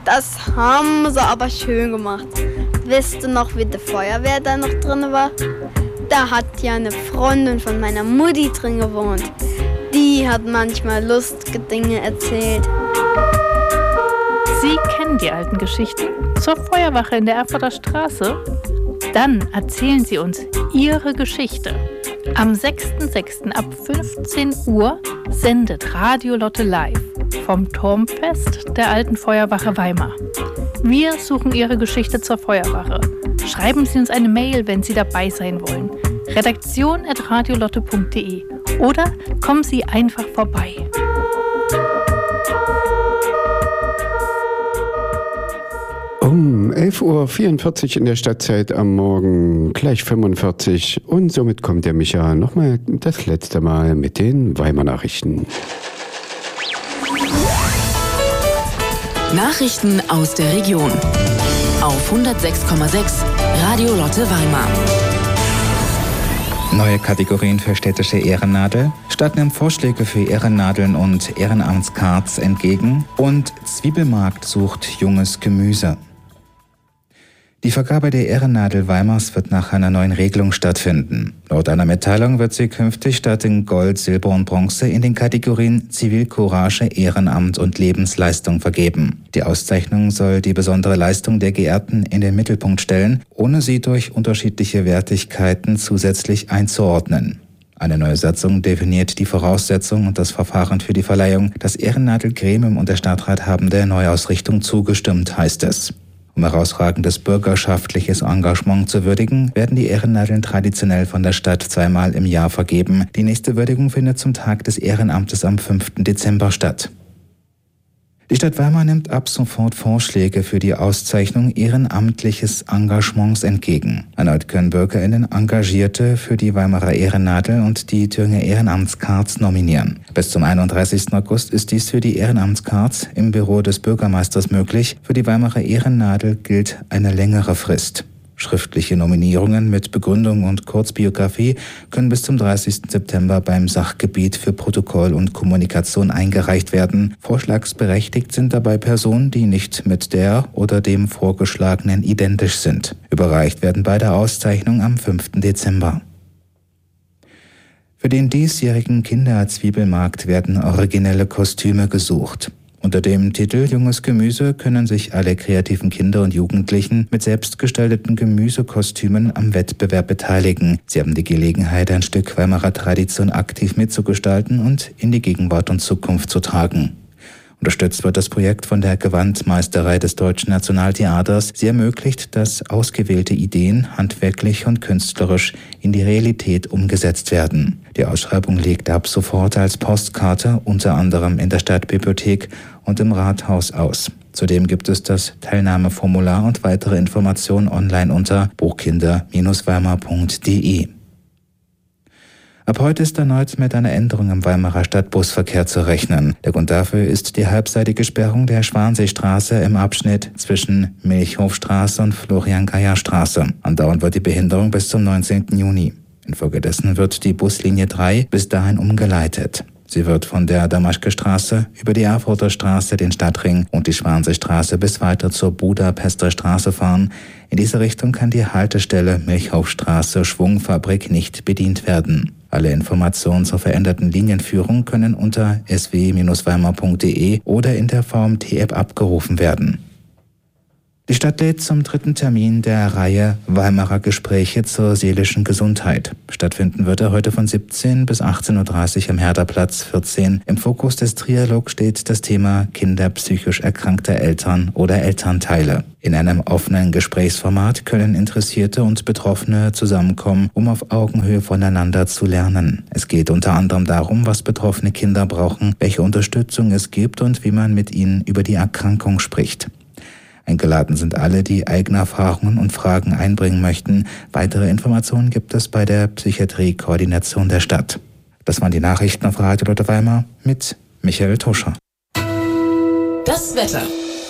Das haben sie aber schön gemacht. Weißt du noch, wie die Feuerwehr da noch drin war? Da hat ja eine Freundin von meiner Mutti drin gewohnt. Die hat manchmal lustige Dinge erzählt. Sie kennen die alten Geschichten zur Feuerwache in der Erfurter Straße? Dann erzählen Sie uns Ihre Geschichte. Am 6.6. ab 15 Uhr sendet Radio Lotte live vom Turmfest der alten Feuerwache Weimar. Wir suchen Ihre Geschichte zur Feuerwache. Schreiben Sie uns eine Mail, wenn Sie dabei sein wollen. redaktion@radiolotte.de oder kommen Sie einfach vorbei. Um 11.44 Uhr in der Stadtzeit am Morgen, gleich 45. Und somit kommt der Micha nochmal das letzte Mal mit den Weimar Nachrichten. Nachrichten aus der Region. Auf 106,6 Radio Lotte Weimar. Neue Kategorien für städtische Ehrennadel. Stadt nimmt Vorschläge für Ehrennadeln und Ehrenamtscards entgegen. Und Zwiebelmarkt sucht junges Gemüse. Die Vergabe der Ehrennadel Weimars wird nach einer neuen Regelung stattfinden. Laut einer Mitteilung wird sie künftig statt in Gold, Silber und Bronze in den Kategorien Zivilcourage, Ehrenamt und Lebensleistung vergeben. Die Auszeichnung soll die besondere Leistung der Geehrten in den Mittelpunkt stellen, ohne sie durch unterschiedliche Wertigkeiten zusätzlich einzuordnen. Eine neue Satzung definiert die Voraussetzungen und das Verfahren für die Verleihung. Das Ehrennadelgremium und der Stadtrat haben der Neuausrichtung zugestimmt, heißt es. Um herausragendes bürgerschaftliches Engagement zu würdigen, werden die Ehrennadeln traditionell von der Stadt zweimal im Jahr vergeben. Die nächste Würdigung findet zum Tag des Ehrenamtes am 5. Dezember statt. Die Stadt Weimar nimmt ab sofort Vorschläge für die Auszeichnung ehrenamtliches Engagements entgegen. Erneut können BürgerInnen Engagierte für die Weimarer Ehrennadel und die Thüringer Ehrenamtscards nominieren. Bis zum 31. August ist dies für die Ehrenamtscards im Büro des Bürgermeisters möglich. Für die Weimarer Ehrennadel gilt eine längere Frist. Schriftliche Nominierungen mit Begründung und Kurzbiografie können bis zum 30. September beim Sachgebiet für Protokoll und Kommunikation eingereicht werden. Vorschlagsberechtigt sind dabei Personen, die nicht mit der oder dem Vorgeschlagenen identisch sind. Überreicht werden beide Auszeichnungen am 5. Dezember. Für den diesjährigen Kinderzwiebelmarkt werden originelle Kostüme gesucht. Unter dem Titel Junges Gemüse können sich alle kreativen Kinder und Jugendlichen mit selbstgestalteten Gemüsekostümen am Wettbewerb beteiligen. Sie haben die Gelegenheit, ein Stück Weimarer Tradition aktiv mitzugestalten und in die Gegenwart und Zukunft zu tragen. Unterstützt wird das Projekt von der Gewandmeisterei des Deutschen Nationaltheaters. Sie ermöglicht, dass ausgewählte Ideen handwerklich und künstlerisch in die Realität umgesetzt werden. Die Ausschreibung legt ab sofort als Postkarte unter anderem in der Stadtbibliothek und im Rathaus aus. Zudem gibt es das Teilnahmeformular und weitere Informationen online unter buchkinder-weimar.de. Ab heute ist erneut mit einer Änderung im Weimarer Stadtbusverkehr zu rechnen. Der Grund dafür ist die halbseitige Sperrung der Schwanseestraße im Abschnitt zwischen Milchhofstraße und Florian-Geyer-Straße. Andauern wird die Behinderung bis zum 19. Juni. Infolgedessen wird die Buslinie 3 bis dahin umgeleitet. Sie wird von der Damaschke-Straße über die Erfurter Straße, den Stadtring und die Schwanseestraße bis weiter zur Budapester Straße fahren. In diese Richtung kann die Haltestelle Milchhofstraße Schwungfabrik nicht bedient werden. Alle Informationen zur veränderten Linienführung können unter sw-weimar.de oder in der VMT-App abgerufen werden. Die Stadt lädt zum 3. Termin der Reihe Weimarer Gespräche zur seelischen Gesundheit. Stattfinden wird er heute von 17 bis 18.30 Uhr am Herderplatz 14. Im Fokus des Trialogs steht das Thema Kinder psychisch erkrankter Eltern oder Elternteile. In einem offenen Gesprächsformat können Interessierte und Betroffene zusammenkommen, um auf Augenhöhe voneinander zu lernen. Es geht unter anderem darum, was betroffene Kinder brauchen, welche Unterstützung es gibt und wie man mit ihnen über die Erkrankung spricht. Eingeladen sind alle, die eigene Erfahrungen und Fragen einbringen möchten. Weitere Informationen gibt es bei der Psychiatrie-Koordination der Stadt. Das waren die Nachrichten auf Radio Lotte Weimar mit Michael Tuscher. Das Wetter.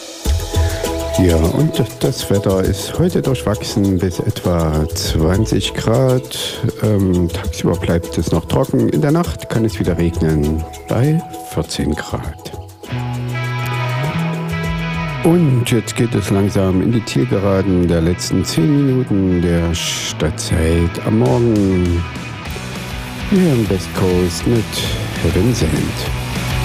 Ja, und das Wetter ist heute durchwachsen bis etwa 20 Grad. Tagsüber bleibt es noch trocken. In der Nacht kann es wieder regnen bei 14 Grad. Und jetzt geht es langsam in die Zielgeraden der letzten 10 Minuten der Stadtzeit am Morgen hier im West Coast mit Heaven Sent.